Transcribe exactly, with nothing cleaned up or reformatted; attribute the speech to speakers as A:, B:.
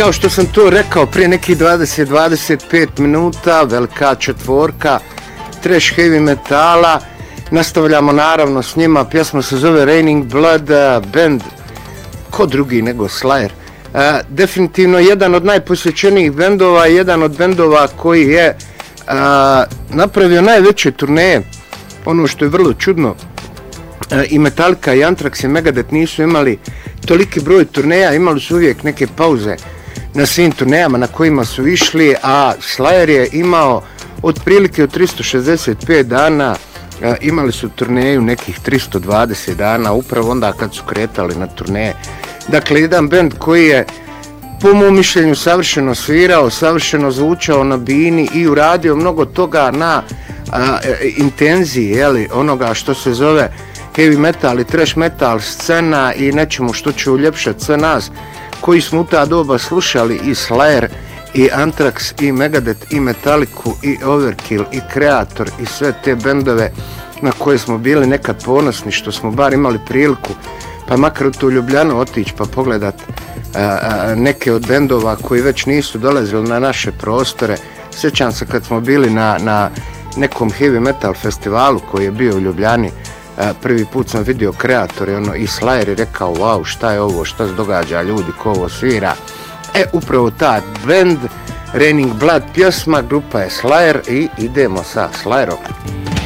A: kao što sam to rekao prije nekih dvadeset do dvadeset pet minuta, velika četvorka trash heavy metala. Nastavljamo naravno s njima, pjesma se zove Raining Blood, band ko drugi nego Slayer. Uh, definitivno jedan od najposjećenijih bendova, jedan od bendova koji je uh, napravio najveće turneje. Ono što je vrlo čudno, uh, i Metallica i Anthrax i Megadeth nisu imali toliki broj turneja, imali su uvijek neke pauze na svim turnejama na kojima su išli, a Slayer je imao otprilike od tristo šezdeset pet dana, uh, imali su turneju nekih tristo dvadeset dana, upravo onda kad su kretali na turneje. Dakle, jedan bend koji je po mom mišljenju savršeno svirao, savršeno zvučao na bini i uradio mnogo toga na a, intenziji, jeli, onoga što se zove heavy metal i trash metal scena i nečemu što će uljepšati sve nas koji smo u ta doba slušali i Slayer, i Anthrax, i Megadeth, i Metallicu, i Overkill, i Kreator, i sve te bendove na koje smo bili nekad ponosni što smo bar imali priliku pa makar u tu Ljubljanu otići pa pogledat a, a, neke od bendova koji već nisu dolazili na naše prostore. Sjećam se kad smo bili na, na nekom heavy metal festivalu koji je bio u Ljubljani, a, prvi put sam vidio Kreator i, ono, i Slayer je rekao wow, šta je ovo, šta se događa ljudi, ko ovo svira. E, upravo ta band Raining Blood pjesma, grupa je Slayer i idemo sa Slayerom.